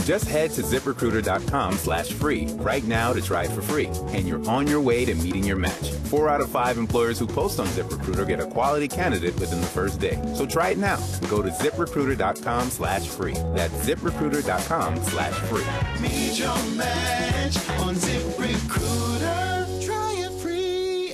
Just head to ZipRecruiter.com/free right now to try it for free, and you're on your way to meeting your match. 4 out of 5 employers who post on ZipRecruiter get a quality candidate within the first day. So try it now. Go to ZipRecruiter.com/free. That's ZipRecruiter.com/free. Meet your match on ZipRecruiter. Try it free.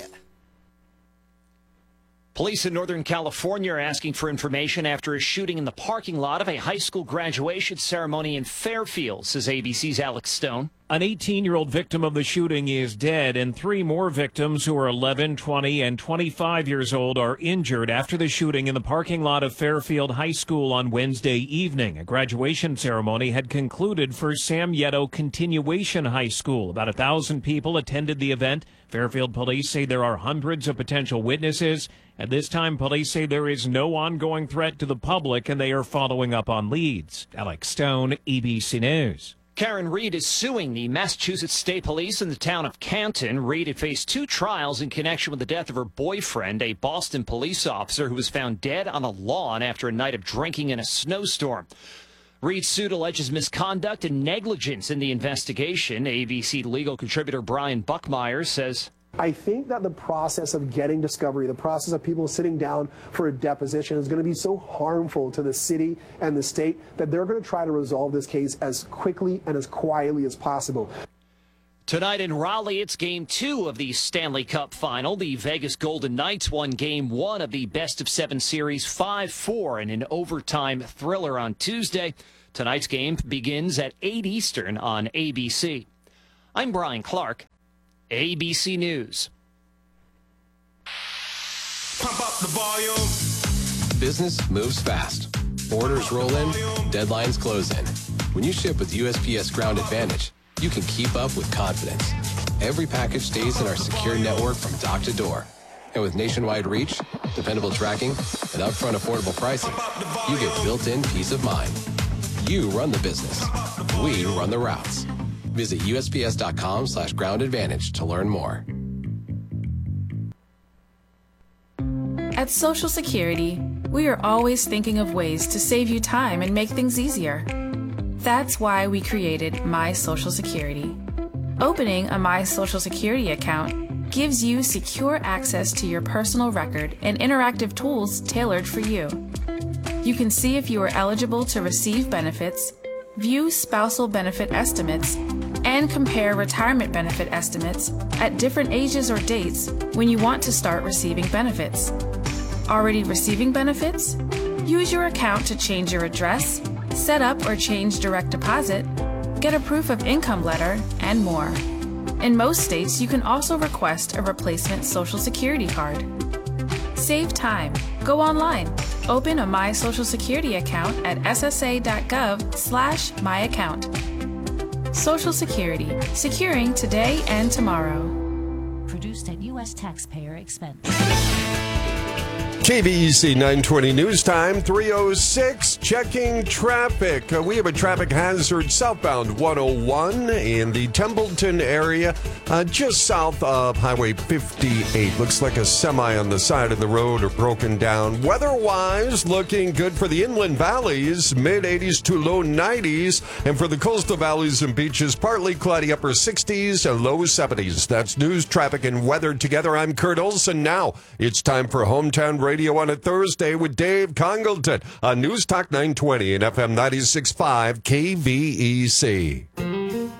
Police in Northern California are asking for information after a shooting in the parking lot of a high school graduation ceremony in Fairfield, says ABC's Alex Stone. An 18-year-old victim of the shooting is dead, and 3 more victims who are 11, 20, and 25 years old are injured after the shooting in the parking lot of Fairfield High School on Wednesday evening. A graduation ceremony had concluded for Sam Yetto Continuation High School. About 1,000 people attended the event. Fairfield police say there are hundreds of potential witnesses. At this time, police say there is no ongoing threat to the public, and they are following up on leads. Alex Stone, ABC News. Karen Reed is suing the Massachusetts State Police in the town of Canton. Reed had faced 2 trials in connection with the death of her boyfriend, a Boston police officer who was found dead on a lawn after a night of drinking in a snowstorm. Reed's suit alleges misconduct and negligence in the investigation. ABC legal contributor Brian Buckmeyer says, I think that the process of getting discovery, the process of people sitting down for a deposition is going to be so harmful to the city and the state that they're going to try to resolve this case as quickly and as quietly as possible. Tonight in Raleigh, it's Game 2 of the Stanley Cup Final. The Vegas Golden Knights won Game 1 of the best-of-7 series 5-4 in an overtime thriller on Tuesday. Tonight's game begins at 8 Eastern on ABC. I'm Brian Clark, ABC News. Pump up the volume. Business moves fast. Orders roll in, deadlines close in. When you ship with USPS Ground Advantage, you can keep up with confidence. Every package stays in our secure network from dock to door. And with nationwide reach, dependable tracking, and upfront affordable pricing, you get built-in peace of mind. You run the business. We run the routes. Visit USPS.com/Ground Advantage to learn more. At Social Security, we are always thinking of ways to save you time and make things easier. That's why we created My Social Security. Opening a My Social Security account gives you secure access to your personal record and interactive tools tailored for you. You can see if you are eligible to receive benefits, view spousal benefit estimates, and compare retirement benefit estimates at different ages or dates when you want to start receiving benefits. Already receiving benefits? Use your account to change your address, set up or change direct deposit, get a proof of income letter, and more. In most states, you can also request a replacement Social Security card. Save time. Go online. Open a My Social Security account at ssa.gov/myaccount. Social Security. Securing today and tomorrow. Produced at U.S. taxpayer expense. KBEC 920 News Time, 3:06, checking traffic. We have a traffic hazard southbound 101 in the Templeton area, just south of Highway 58. Looks like a semi on the side of the road or broken down. Weather-wise, looking good for the inland valleys, mid-80s to low 90s. And for the coastal valleys and beaches, partly cloudy upper 60s and low 70s. That's news, traffic, and weather together. I'm Kurt Olson. Now it's time for Hometown Radio on a Thursday with Dave Congleton on News Talk 920 and FM 96.5 KVEC.